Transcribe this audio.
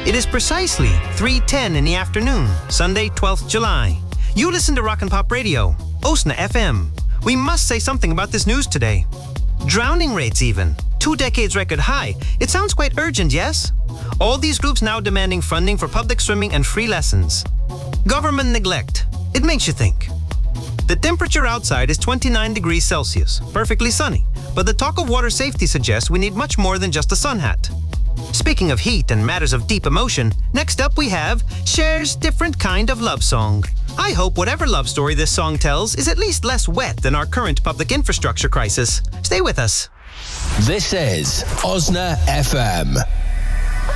It is precisely 3:10 in the afternoon, Sunday, 12th July. You listen to Rock and Pop Radio, Osna FM. We must say something about this news today. Drowning rates even. 2 decades record high. It sounds quite urgent, yes? All these groups now demanding funding for public swimming and free lessons. Government neglect. It makes you think. The temperature outside is 29 degrees Celsius, perfectly sunny. But the talk of water safety suggests we need much more than just a sun hat. Speaking of heat and matters of deep emotion, next up we have Cher's Different Kind of Love Song. I hope whatever love story this song tells is at least less wet than our current public infrastructure crisis. Stay with us. This is Osna FM.